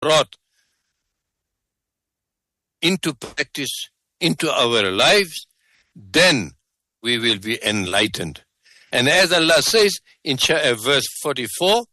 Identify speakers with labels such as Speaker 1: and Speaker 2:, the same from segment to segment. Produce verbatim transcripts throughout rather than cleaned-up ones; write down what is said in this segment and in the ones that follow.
Speaker 1: brought into practice, into our lives, then we will be enlightened. And as Allah says in verse forty-four,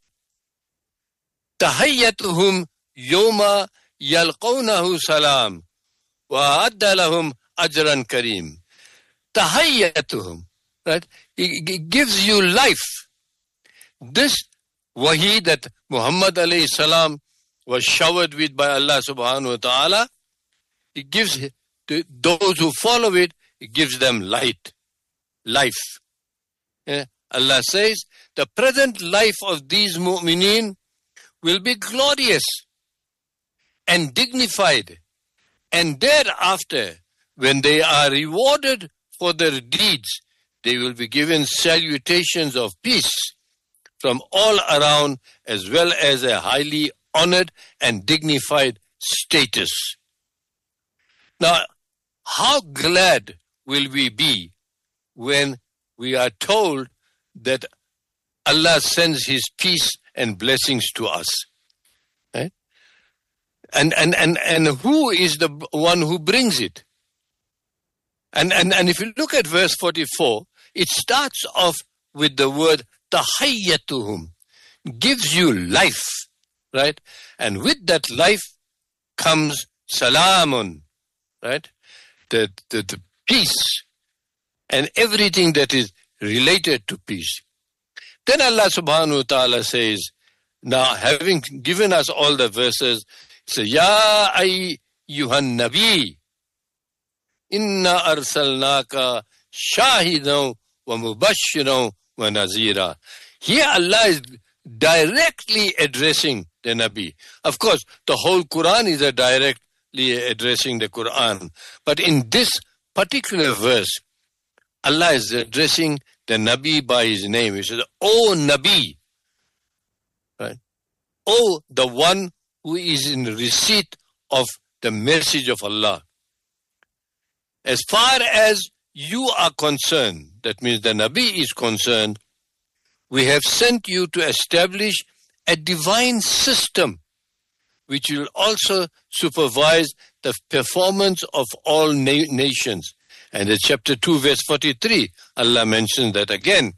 Speaker 1: تَحَيَّتُهُمْ يَوْمَ يَلْقَوْنَهُ سَلَامٌ وَأَعَدَّ لَهُمْ أَجْرًا كَرِيمٌ. تَحَيَّتُهُمْ, right? It gives you life. This wahi that Muhammad alayhi salam was showered with by Allah subhanahu wa ta'ala, it gives to those who follow it, it gives them light, life. Yeah. Allah says, the present life of these mu'mineen will be glorious and dignified. And thereafter, when they are rewarded for their deeds, they will be given salutations of peace from all around, as well as a highly honored and dignified status. Now, how glad will we be when we are told that Allah sends His peace and blessings to us? Right? And, and, and, and who is the one who brings it? And, and, and if you look at verse forty-four, it starts off with the word tahayyatuhum, gives you life, right? And with that life comes salamun, right? The, the, the peace and everything that is related to peace. Then Allah subhanahu wa ta'ala says, now having given us all the verses, so Ya ayyuhan nabi, inna arsalnaka shahidan wa mubashiran wa nazira. Here Allah is directly addressing the Nabi. Of course, the whole Quran is a directly addressing the Quran. But in this particular verse, Allah is addressing the Nabi by his name. He says, O Nabi, right? O the one who is in receipt of the message of Allah. As far as you are concerned, that means the Nabi is concerned, we have sent you to establish a divine system which will also supervise the performance of all na- nations. And in chapter two, verse forty-three, Allah mentions that again.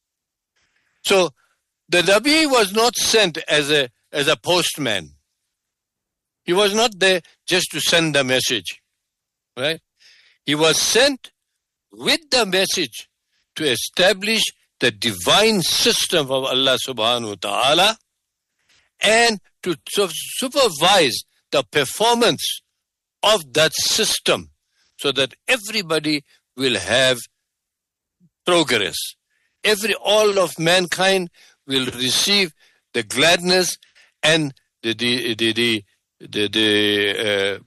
Speaker 1: So, the Nabi was not sent as a, as a postman. He was not there just to send the message, right? He was sent with the message to establish the divine system of Allah subhanahu wa ta'ala and to supervise the performance of that system so that everybody will have progress. Every, all of mankind will receive the gladness and the, the, the, the, the, the, uh,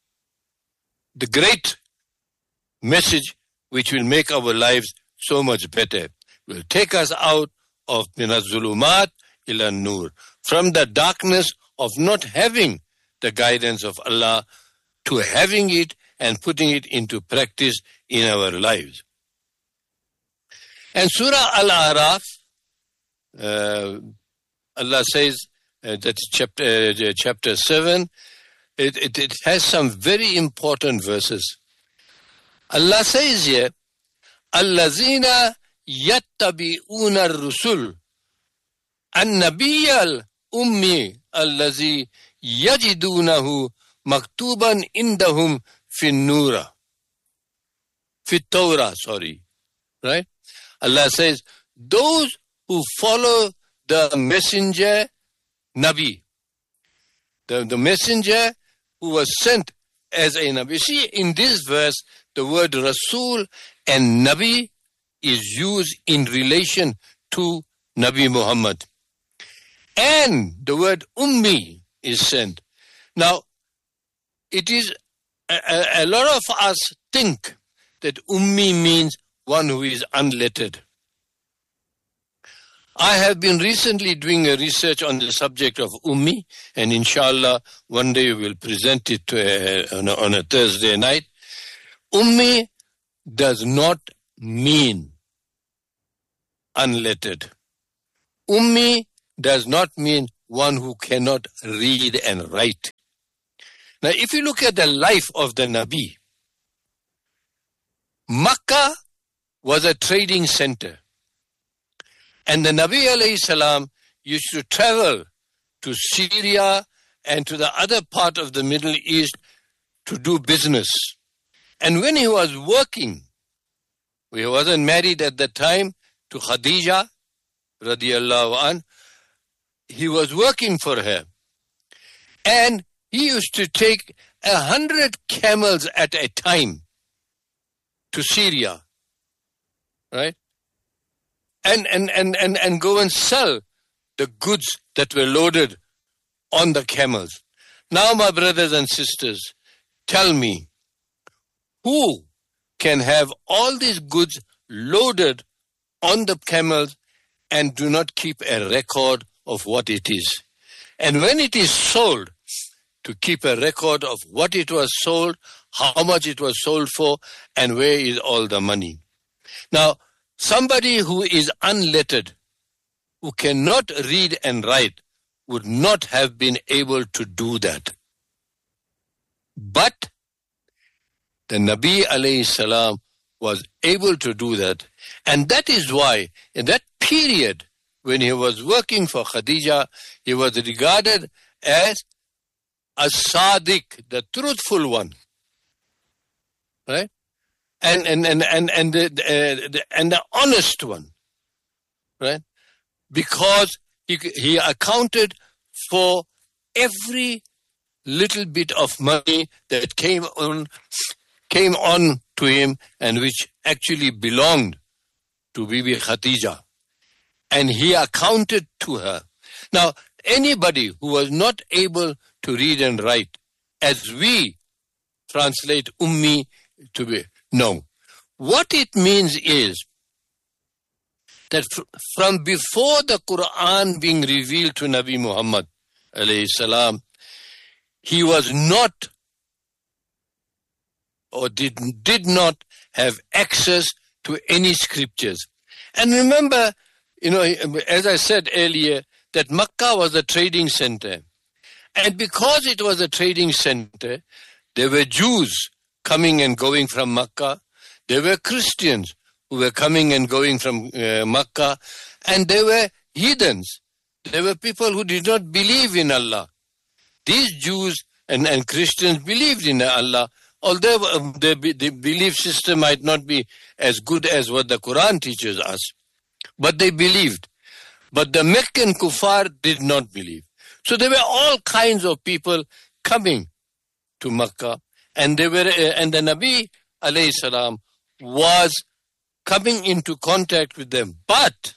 Speaker 1: the great message which will make our lives so much better. Will take us out of minaz zulumat ila nur, from the darkness of not having the guidance of Allah to having it and putting it into practice in our lives. And Surah Al-A'raf, uh, Allah says, uh, that's chapter, uh, chapter seven, it, it, it has some very important verses. Allah says here, Allazina yattabi'una ar-rusul an-nabiy al-ummi allazi yajidunahu maktuban indahum fin-nura fit-Torah, sorry, right? Allah says, those who follow the messenger Nabi, the, the messenger who was sent as a Nabi. See, in this verse, the word Rasul and Nabi is used in relation to Nabi Muhammad. And the word Ummi is sent. Now, it is, a, a, a lot of us think that Ummi means one who is unlettered. I have been recently doing a research on the subject of Ummi, and inshallah, one day we will present it to a, on, a, on a Thursday night. Ummi does not mean unlettered. Ummi does not mean one who cannot read and write. Now, if you look at the life of the Nabi, Makkah was a trading center. And the Nabi alayhi salam used to travel to Syria and to the other part of the Middle East to do business. And when he was working, he wasn't married at the time to Khadija, radiallahu an, he was working for her. And he used to take a hundred camels at a time to Syria, right? And, and, and, and, and go and sell the goods that were loaded on the camels. Now, my brothers and sisters, tell me, who can have all these goods loaded on the camels and do not keep a record of what it is? And when it is sold, to keep a record of what it was sold, how much it was sold for, and where is all the money. Now, somebody who is unlettered, who cannot read and write, would not have been able to do that. But the Nabi alayhi salam was able to do that. And that is why in that period when he was working for Khadija, he was regarded as a Sadiq, the truthful one. Right? And and and and and the, uh, the and the honest one. Right? Because he he accounted for every little bit of money that came on came on to him and which actually belonged to Bibi Khadija. And he accounted to her. Now, anybody who was not able to read and write, as we translate ummi to be, no. What it means is that fr- from before the Quran being revealed to Nabi Muhammad alayhi salam, he was not or did, did not have access to any scriptures. And remember, you know, as I said earlier, that Makkah was a trading center. And because it was a trading center, there were Jews coming and going from Makkah. There were Christians who were coming and going from uh, Makkah. And there were heathens. There were people who did not believe in Allah. These Jews and, and Christians believed in Allah, although um, their, their belief system might not be as good as what the Quran teaches us. But they believed. But the Meccan kuffar did not believe. So there were all kinds of people coming to Makkah, and they were, uh, and the Nabi alayhi salam was coming into contact with them. But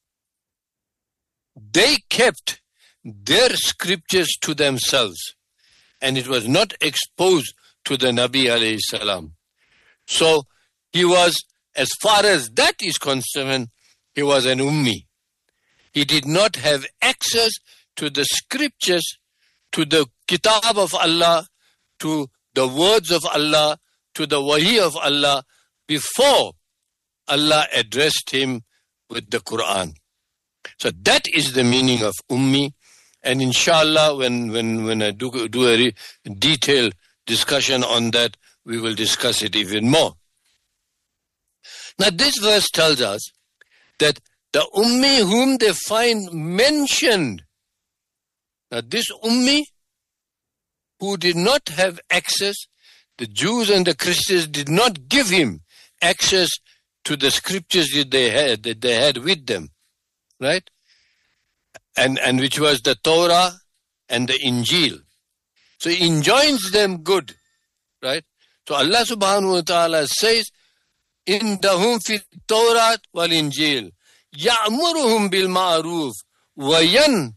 Speaker 1: they kept their scriptures to themselves, and it was not exposed to the Nabi alayhi salam. So he was, as far as that is concerned, he was an ummi. He did not have access to the scriptures, to the kitab of Allah, to the words of Allah, to the wahi of Allah, before Allah addressed him with the Quran. So that is the meaning of ummi. And inshallah, when, when, when I do, do a re- detailed discussion on that, we will discuss it even more. Now this verse tells us that the ummi whom they find mentioned, now this ummi who did not have access, the Jews and the Christians did not give him access to the scriptures that they had, that they had with them, right? And, and which was the Torah and the Injil. So he enjoins them good, right? So Allah subhanahu wa ta'ala says, Indahum fi Torah wal Injil, Ya'muruhum bil ma'ruf, wa yanhahum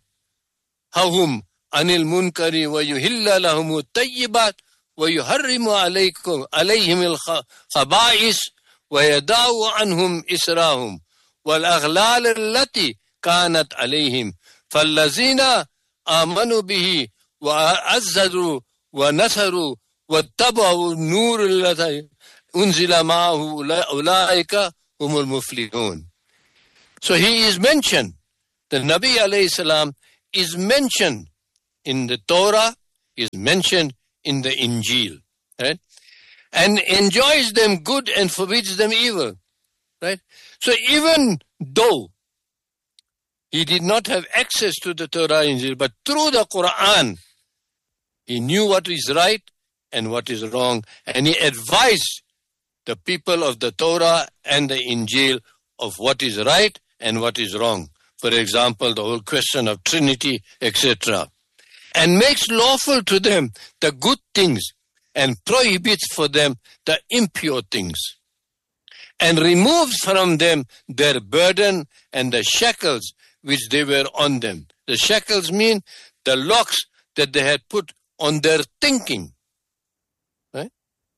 Speaker 1: anil munkari, wa yuhilla lahum tayyibat, wa yuharrimu alaykum alayhim al khaba'is, wa yada'u anhum israhum, wal aghlal allati kanat alayhim, fallazina amanu bihi, wa azzaru, wa nasaru, wa tabahu nur allati unzila ma'ahu ulaika humul muflihun. So he is mentioned. The Nabi alayhi salam is mentioned in the Torah, is mentioned in the Injil, right? And enjoys them good and forbids them evil, right? So even though he did not have access to the Torah and Injil, but through the Quran, he knew what is right and what is wrong, and he advised the people of the Torah and the Injil of what is right and what is wrong. For example, the whole question of Trinity, et cetera. And makes lawful to them the good things and prohibits for them the impure things. And removes from them their burden and the shackles which they were on them. The shackles mean the locks that they had put on their thinking. Right?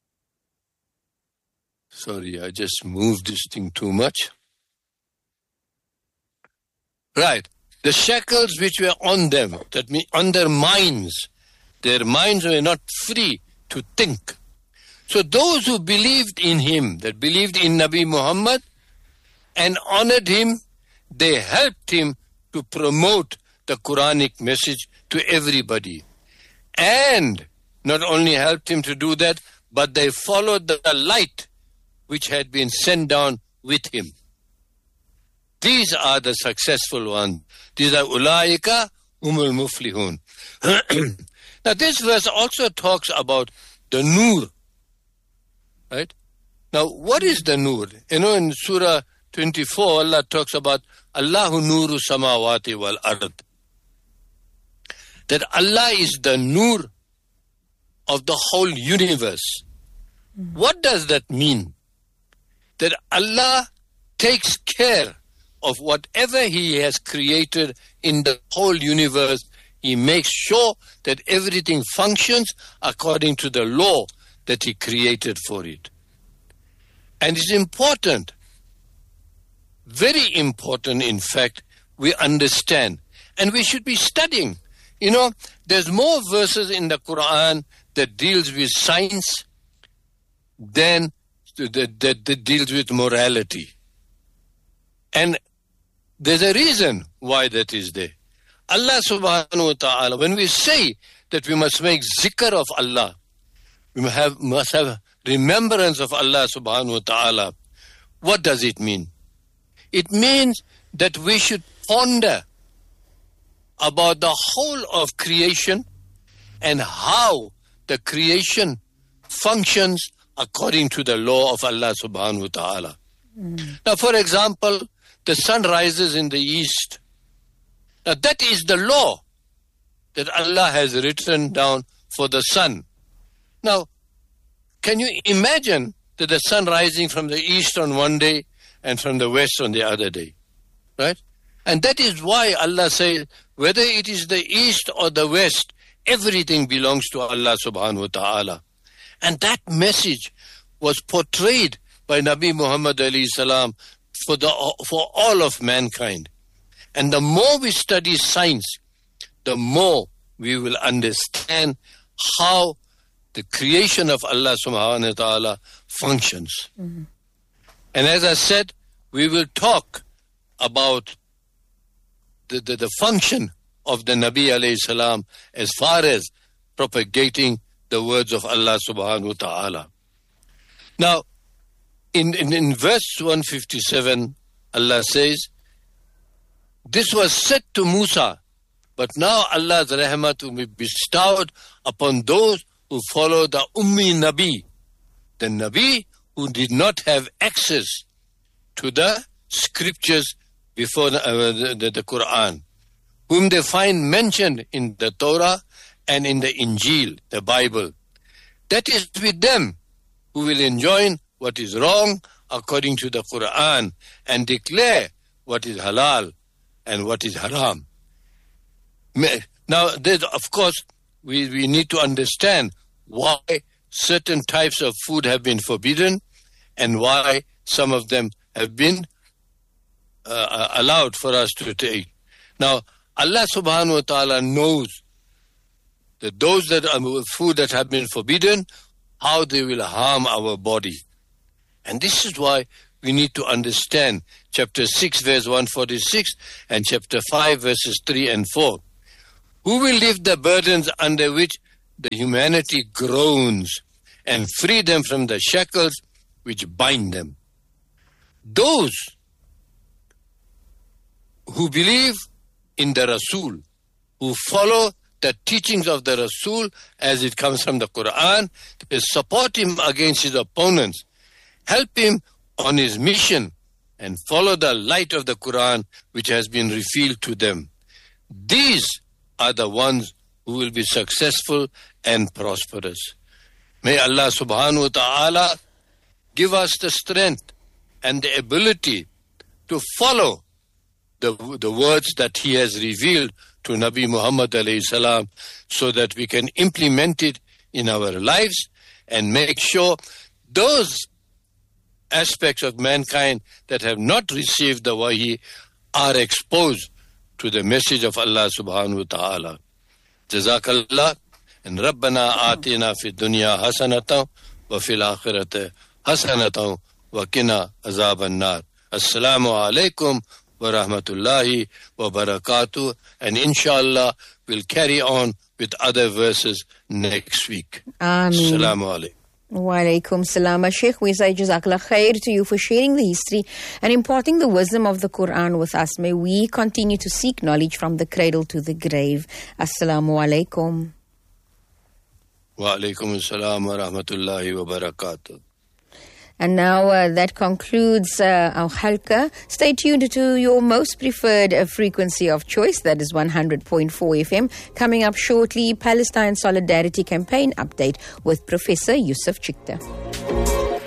Speaker 1: Sorry, I just moved this thing too much. Right. The shackles which were on them, that means on their minds. Their minds were not free to think. So those who believed in him, that believed in Nabi Muhammad and honored him, they helped him to promote the Quranic message to everybody. And not only helped him to do that, but they followed the light which had been sent down with him. These are the successful ones. These are ulaika humul muflihun. Now this verse also talks about the nur. Right? Now what is the nur? You know, in Surah twenty-four, Allah talks about Allahu nuru samawati wal ard. That Allah is the nur of the whole universe. Mm. What does that mean? That Allah takes care of whatever he has created in the whole universe. He makes sure that everything functions according to the law that he created for it. And it's important, very important in fact, we understand. And we should be studying. You know, there's more verses in the Quran that deals with science than that, that, that deals with morality. And there's a reason why that is there. Allah subhanahu wa ta'ala, when we say that we must make zikr of Allah, we must have, must have remembrance of Allah subhanahu wa ta'ala, what does it mean? It means that we should ponder about the whole of creation and how the creation functions according to the law of Allah subhanahu wa ta'ala. Mm. Now, for example, the sun rises in the east. Now, that is the law that Allah has written down for the sun. Now, can you imagine that the sun rising from the east on one day and from the west on the other day? Right? And that is why Allah says, whether it is the east or the west, everything belongs to Allah subhanahu wa ta'ala. And that message was portrayed by Nabi Muhammad alayhi salam for, the, for all of mankind. And the more we study science, the more we will understand how the creation of Allah subhanahu wa ta'ala functions. Mm-hmm. And as I said, we will talk about the, the, the function of the Nabi alayhi salam as far as propagating the words of Allah subhanahu wa ta'ala. Now, in, in, in verse one fifty-seven, Allah says, this was said to Musa, but now Allah's rahmat will be bestowed upon those who follow the Ummi Nabi, the Nabi who did not have access to the scriptures before the, uh, the, the, the Quran, whom they find mentioned in the Torah and in the Injil, the Bible. That is with them who will enjoin what is wrong according to the Quran and declare what is halal and what is haram. Now, of course, we, we need to understand why certain types of food have been forbidden and why some of them have been uh, allowed for us to take. Now, Allah subhanahu wa ta'ala knows that those that are food that have been forbidden, how they will harm our body. And this is why we need to understand chapter six, verse one forty-six, and chapter five, verses three and four. Who will lift the burdens under which the humanity groans and free them from the shackles which bind them? Those who believe in the Rasul, who follow the teachings of the Rasul as it comes from the Quran, they support him against his opponents, help him on his mission, and follow the light of the Quran which has been revealed to them. These are the ones who will be successful and prosperous. May Allah subhanahu wa ta'ala give us the strength and the ability to follow the, the words that he has revealed to Nabi Muhammad alayhi salam, so that we can implement it in our lives and make sure those aspects of mankind that have not received the wahi are exposed to the message of Allah subhanahu wa ta'ala. Jazakallah, and Rabbana atina fi dunya hasanatan wa fil akhirati hasanatan wa qina azaban nar. Assalamu alaikum wa rahmatullahi wa barakatuh, and inshallah we'll carry on with other verses next week.
Speaker 2: Ameen.
Speaker 1: Assalamu alaikum.
Speaker 2: Wa alaikum salam. Sheikh, we say Jazakallah khair to you for sharing the history and imparting the wisdom of the Quran with us. May we continue to seek knowledge from the cradle to the grave. Assalamu alaikum.
Speaker 1: Wa alaikum assalam wa rahmatullahi wa barakatuh.
Speaker 2: And now uh, that concludes uh, our halqa. Stay tuned to your most preferred uh, frequency of choice, that is one hundred point four F M. Coming up shortly, Palestine Solidarity Campaign update with Professor Yusuf Chikta.